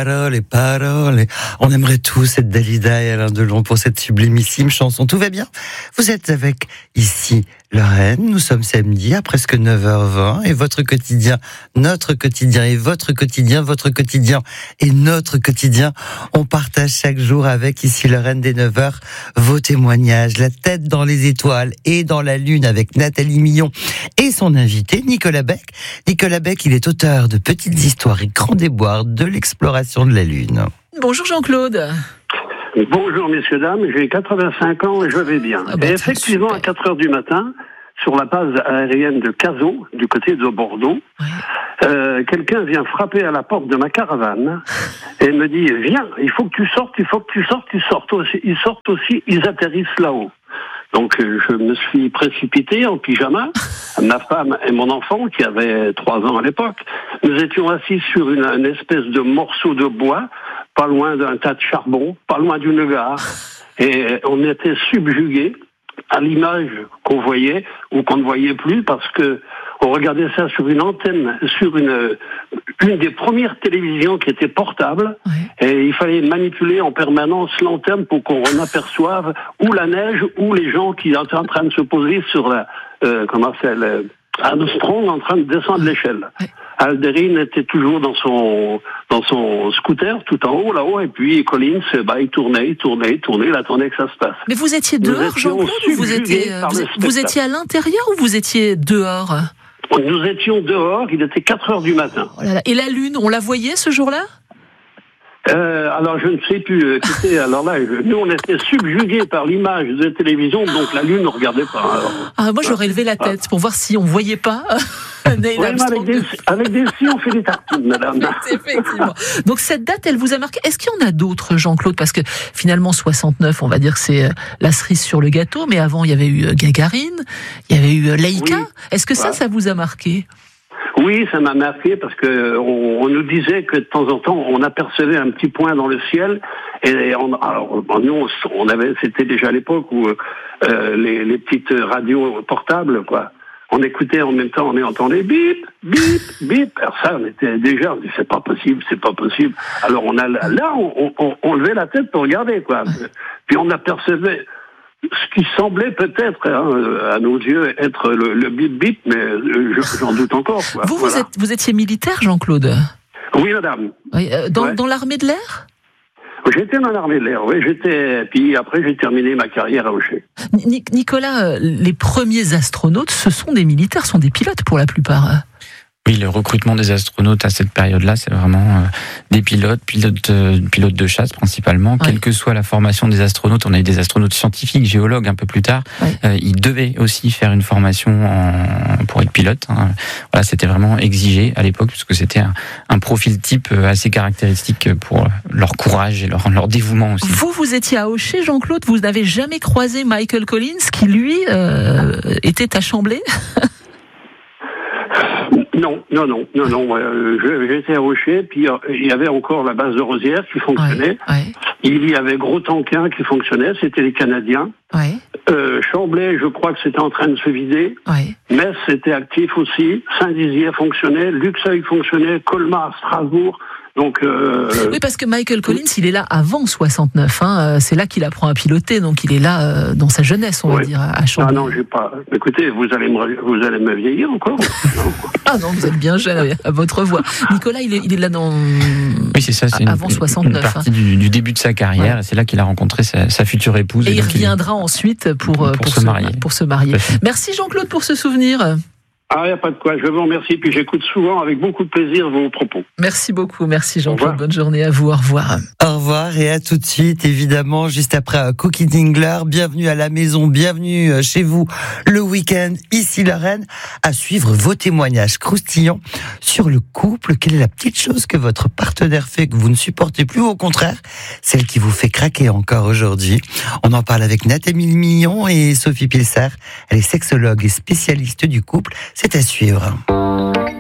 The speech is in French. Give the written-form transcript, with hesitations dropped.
paroles et paroles. On aimerait tous être Dalida et Alain Delon pour cette sublimissime chanson. Tout va bien? Vous êtes avec ici Lorraine. Nous sommes samedi à presque 9h20 et votre quotidien, notre quotidien et votre quotidien et notre quotidien. On partage chaque jour avec ici Lorraine dès 9h vos témoignages. La tête dans les étoiles et dans la lune avec Nathalie Millon et son invité Nicolas Beck. Nicolas Beck, il est auteur de Petites histoires et grands déboires de l'exploration de la lune. Bonjour Jean-Claude. Bonjour messieurs, dames, j'ai 85 ans et je vais bien. Et effectivement, à 4h du matin, sur la base aérienne de Cazaux, du côté de Bordeaux, quelqu'un vient frapper à la porte de ma caravane et me dit « Viens, il faut que tu sortes, ils sortent aussi, ils atterrissent là-haut ». Donc je me suis précipité en pyjama, ma femme et mon enfant qui avait 3 ans à l'époque, nous étions assis sur une espèce de morceau de bois, pas loin d'un tas de charbon, pas loin d'une gare, et on était subjugués à l'image qu'on voyait ou qu'on ne voyait plus parce que on regardait ça sur une antenne, sur une des premières télévisions qui était portable, et il fallait manipuler en permanence l'antenne pour qu'on aperçoive ou la neige ou les gens qui étaient en train de se poser sur la Armstrong en train de descendre l'échelle. Aldrin était toujours dans son scooter tout en haut là-haut, et puis Collins, il tournait, il attendait que ça se passe. Mais vous étiez dehors, Jean-Claude, ou vous étiez à l'intérieur ou vous étiez dehors? Nous étions dehors, il était 4h du matin. Oh là là. Et la lune, on la voyait ce jour-là? Alors je ne sais plus. Écoutez, alors là, nous on était subjugués par l'image de la télévision, donc la lune ne regardait pas. Alors. Moi j'aurais levé la tête pour voir si on voyait pas. Avec des si on fait des tartines, madame. Effectivement. Donc cette date, elle vous a marqué. Est-ce qu'il y en a d'autres, Jean-Claude? Parce que finalement 69, on va dire que c'est la cerise sur le gâteau, mais avant il y avait eu Gagarine, il y avait eu Laïka. Oui. Est-ce que ça vous a marqué? Oui, ça m'a marqué parce que on nous disait que de temps en temps on apercevait un petit point dans le ciel, et c'était déjà à l'époque où les petites radios portables, quoi. On écoutait en même temps, on entendait bip, bip, bip. Alors ça, on dit c'est pas possible. Alors on levait la tête pour regarder, quoi. Puis on apercevait ce qui semblait peut-être, à nos yeux, être le bip bip, mais j'en doute encore, quoi. Vous étiez militaire, Jean-Claude? Oui, madame. Oui, dans l'armée de l'air? J'étais dans l'armée de l'air, oui. Puis après, j'ai terminé ma carrière à Auchet. Nicolas, les premiers astronautes, ce sont des militaires, sont des pilotes pour la plupart. Oui, le recrutement des astronautes à cette période-là, c'est vraiment des pilotes de chasse principalement. Quelle que soit la formation des astronautes, on a eu des astronautes scientifiques, géologues un peu plus tard. Ils devaient aussi faire une formation pour être pilote. Voilà, c'était vraiment exigé à l'époque, puisque c'était un profil type assez caractéristique pour leur courage et leur dévouement aussi. Vous étiez à Auchet, Jean-Claude, vous n'avez jamais croisé Michael Collins, qui lui était à Chambly? Non. J'étais à Auchet, puis il y avait encore la base de Rosières qui fonctionnait. Il y avait Gros-Tanquin qui fonctionnait, c'était les Canadiens. Chambly, je crois que c'était en train de se vider. Metz était actif aussi. Saint-Dizier fonctionnait. Luxeuil fonctionnait. Colmar, Strasbourg. Donc, oui, parce que Michael Collins, il est là avant 69. C'est là qu'il apprend à piloter, donc il est là dans sa jeunesse, on va dire, à Chambly. Non, j'ai pas. Écoutez, vous allez me vieillir encore. Non, vous êtes bien jeune à votre voix. Nicolas, il est là dans. Oui, c'est ça. C'est avant 69. Une partie du début de sa carrière, et c'est là qu'il a rencontré sa future épouse. Et il reviendra ensuite pour se marier. Merci Jean-Claude pour ce souvenir. Il n'y a pas de quoi, je vous remercie, puis j'écoute souvent avec beaucoup de plaisir vos propos. Merci beaucoup, merci Jean-Claude, bonne journée à vous, au revoir. Au revoir et à tout de suite, évidemment, juste après Cookie Dingler, bienvenue à la maison, bienvenue chez vous le week-end, ici Lorraine, à suivre vos témoignages croustillants sur le couple. Quelle est la petite chose que votre partenaire fait que vous ne supportez plus, ou au contraire, celle qui vous fait craquer encore aujourd'hui? On en parle avec Nathalie Millon et Sophie Pilser, elle est sexologue et spécialiste du couple. C'est à suivre.